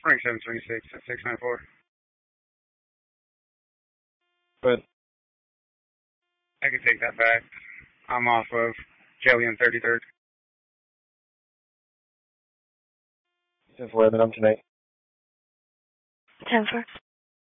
Frank 726 at 694. But I can take that back. I'm off of Kelly and 33rd. 10-4, then I'm tonight. 10-4.